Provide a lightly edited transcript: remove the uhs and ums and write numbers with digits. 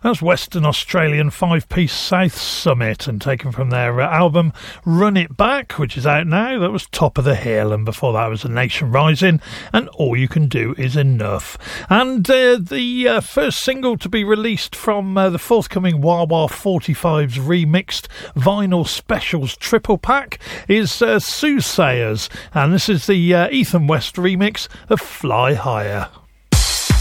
That's Western Australian five-piece South Summit, and taken from their album Run It Back, which is out now. That was Top of the Hill, and before that was A Nation Rising and All You Can Do Is Enough. And the first single to be released from the forthcoming Wah Wah 45's remixed vinyl specials triple pack is Soothsayers, and this is the Ethan West remix of Fly Higher.